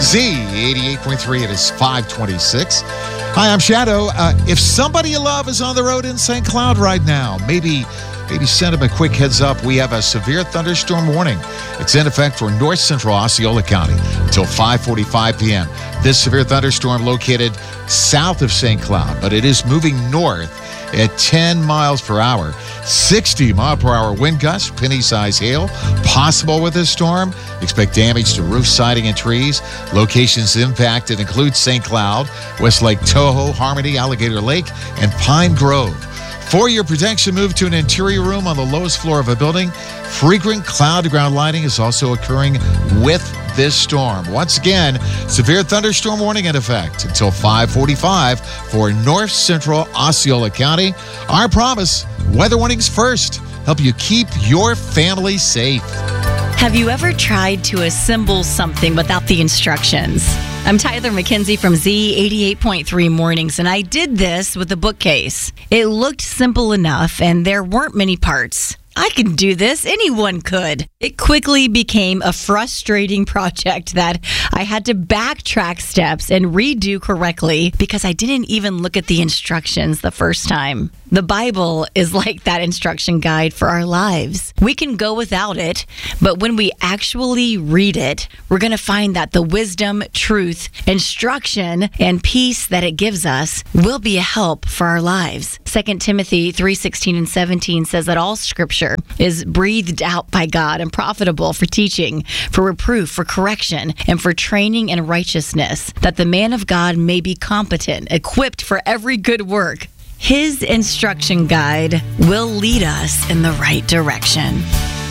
Z88.3, it is 526. Hi, I'm Shadow. If somebody you love is on the road in St. Cloud right now, maybe send them a quick heads up. We have a severe thunderstorm warning. It's in effect for north central Osceola County until 5:45 p.m. This severe thunderstorm located south of St. Cloud, but it is moving north at 10 miles per hour. 60 mile per hour wind gusts, penny-sized hail possible with this storm. Expect damage to roof siding and trees. Locations impacted include St. Cloud, West Lake Toho, Harmony, Alligator Lake, and Pine Grove. For your protection, move to an interior room on the lowest floor of a building. Frequent cloud-to-ground lighting is also occurring with this storm. Once again, severe thunderstorm warning in effect until 5:45 for north central Osceola County. Our promise, weather warnings first. Help you keep your family safe. Have you ever tried to assemble something without the instructions? I'm Tyler McKenzie from Z88.3 Mornings, and I did this with a bookcase. It looked simple enough, and there weren't many parts. I can do this. Anyone could. It quickly became a frustrating project that I had to backtrack steps and redo correctly because I didn't even look at the instructions the first time. The Bible is like that instruction guide for our lives. We can go without it, but when we actually read it, we're going to find that the wisdom, truth, instruction, and peace that it gives us will be a help for our lives. 2 Timothy 3:16 and 17 says that all scripture is breathed out by God and profitable for teaching, for reproof, for correction, and for training in righteousness, that the man of God may be competent, equipped for every good work. His instruction guide will lead us in the right direction.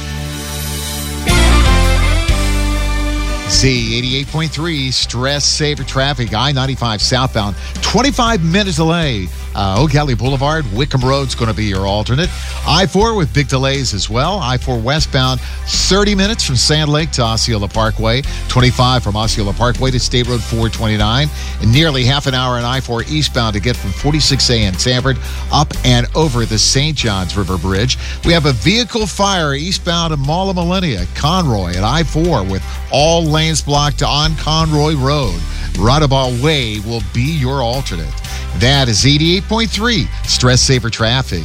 Z88.3, stress saver traffic, I-95 southbound, 25-minute delay. O'Callaghan Boulevard, Wickham Road's going to be your alternate. I-4 with big delays as well. I-4 westbound, 30 minutes from Sand Lake to Osceola Parkway. 25 from Osceola Parkway to State Road 429. And nearly half an hour on I-4 eastbound to get from 46A in Sanford up and over the St. Johns River Bridge. We have a vehicle fire eastbound of Mall of Millennia, Conroy at I-4 with all lanes blocked on Conroy Road. Roundabout Way will be your alternate. That is 88.3 Stress Saver Traffic.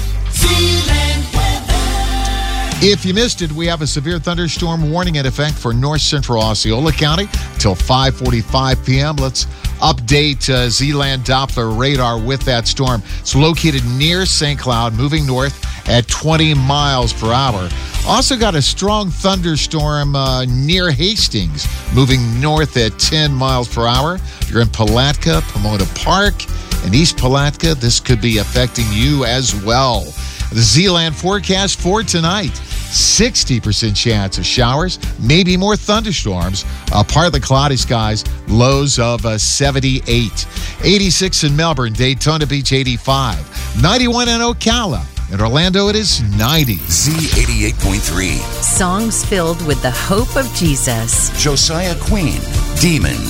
If you missed it, we have a severe thunderstorm warning in effect for north central Osceola County till 5:45 p.m. Let's update Zeeland Doppler radar with that storm. It's located near St. Cloud, moving north at 20 miles per hour. Also got a strong thunderstorm near Hastings, moving north at 10 miles per hour. If you're in Palatka, Pomona Park, and East Palatka, this could be affecting you as well. The Zeeland forecast for tonight, 60% chance of showers, maybe more thunderstorms. Partly cloudy skies, lows of 78. 86 in Melbourne, Daytona Beach 85. 91 in Ocala. In Orlando, it is 90. Z88.3. Songs filled with the hope of Jesus. Josiah Queen, Demons.